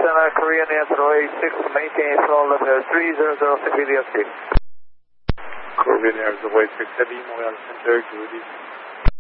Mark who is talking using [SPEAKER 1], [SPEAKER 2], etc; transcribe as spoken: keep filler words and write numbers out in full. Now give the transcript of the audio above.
[SPEAKER 1] Cessna Korean answer to eight six, maintain flow level three zero zero six, V D S P.
[SPEAKER 2] Korean Air zero eight six Heavy, Montreal Center, good evening.